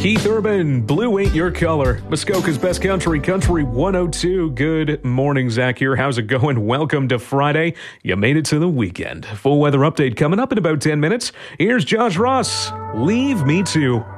Keith Urban, Blue Ain't Your Color. Muskoka's Best Country, Country 102. Good morning, Zach here. How's it going? Welcome to Friday. You made it to the weekend. Full weather update coming up in about 10 minutes. Here's Josh Ross. Leave Me To.